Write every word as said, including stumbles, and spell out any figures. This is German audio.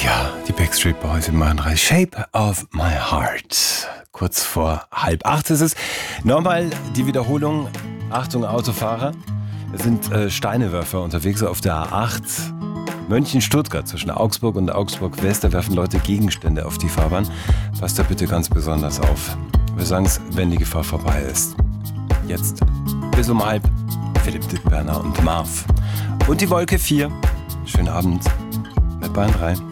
Ja, die Backstreet Boys in Bayern drei. Shape of my heart. Kurz vor halb acht ist es. Nochmal die Wiederholung. Achtung, Autofahrer. Es sind äh, Steinewerfer unterwegs auf der A acht. Mönchen-Stuttgart zwischen Augsburg und Augsburg-West. Da werfen Leute Gegenstände auf die Fahrbahn. Passt da bitte ganz besonders auf. Wir sagen es, wenn die Gefahr vorbei ist. Jetzt bis um halb. Philipp Dittberner und Marv. Und die Wolke vier. Schönen Abend mit Bayern drei.